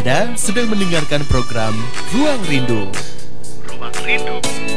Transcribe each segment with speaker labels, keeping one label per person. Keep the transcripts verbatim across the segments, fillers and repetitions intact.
Speaker 1: Anda sedang mendengarkan program Ruang Rindu. Ruang Rindu.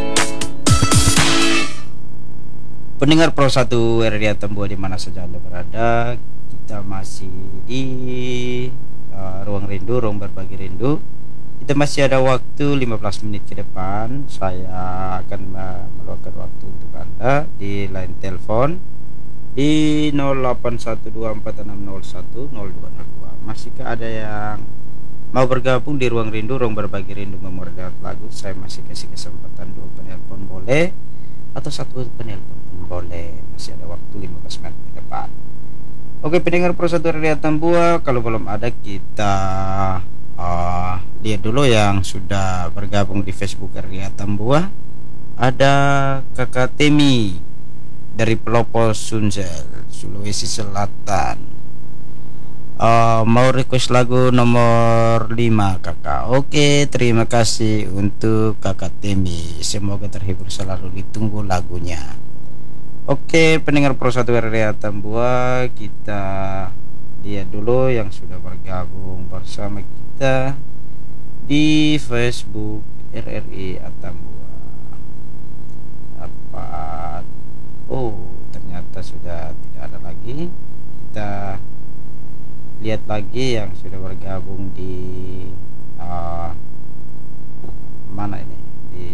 Speaker 2: Pendengar Pro satu R R I Atambua di mana saja Anda berada, kita masih di uh, Ruang Rindu, ruang berbagi rindu. Kita masih ada waktu lima belas menit ke depan. Saya akan uh, meluangkan waktu untuk Anda di line telepon di nol delapan satu dua empat enam nol satu nol dua nol dua. Masihkah ada yang mau bergabung di Ruang Rindu, ruang berbagi rindu memorial lagu? Saya masih kasih kesempatan dua penelpon boleh, atau satu penelpon pun boleh. Masih ada waktu lima belas menit ke depan. Oke, pendengar Pro satu R R I Atambua, kalau belum ada kita uh, lihat dulu yang sudah bergabung di Facebook R R I Atambua. Ada Kakak Temi dari Pelopo Sunjel, Sulawesi Selatan. Uh, mau request lagu nomor lima kakak. Oke, terima kasih untuk Kakak Temi. Semoga terhibur selalu, ditunggu lagunya. Oke, pendengar Pro satu R R I Atambua, kita lihat dulu yang sudah bergabung bersama kita di Facebook R R I Atambua. Apa? Oh, ternyata sudah tidak ada lagi. Kita lihat lagi yang sudah bergabung di uh, mana ini, di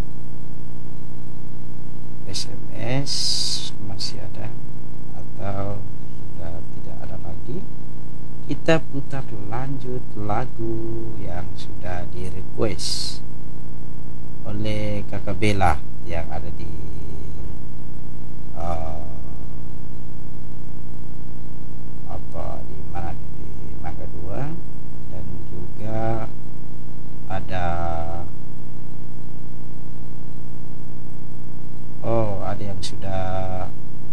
Speaker 2: S M S masih ada atau sudah tidak ada lagi. Kita putar lanjut lagu yang sudah di request oleh Kakak Bella yang ada di uh, apa di mana nih, di Mangga dua, dan juga ada oh ada yang sudah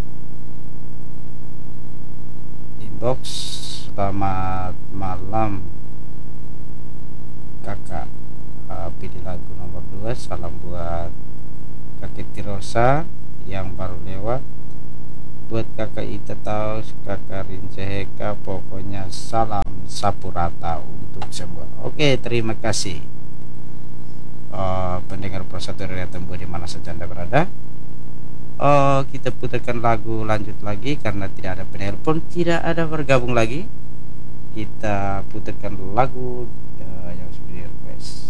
Speaker 2: inbox. Selamat malam kakak, uh, pilih lagu nomor dua. Salam buat kakek Tirosa yang baru lewat, buat kakak Ita Taus, kakak Rinceheka, pokoknya salam sapurata untuk semua. Oke, terima kasih uh, pendengar Pro satu R R I Atambua di mana saja Anda berada. Oh, kita putarkan lagu lanjut lagi karena tidak ada penelpon, tidak ada bergabung lagi. Kita putarkan lagu uh, yang sudah di request.